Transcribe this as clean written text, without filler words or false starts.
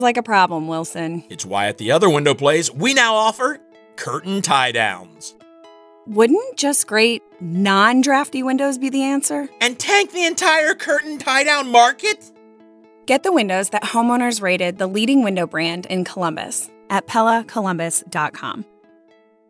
Like a problem, Wilson. It's why at the other window place, we now offer curtain tie-downs. Wouldn't just great, non-drafty windows be the answer? And tank the entire curtain tie-down market? Get the windows that homeowners rated the leading window brand in Columbus at PellaColumbus.com.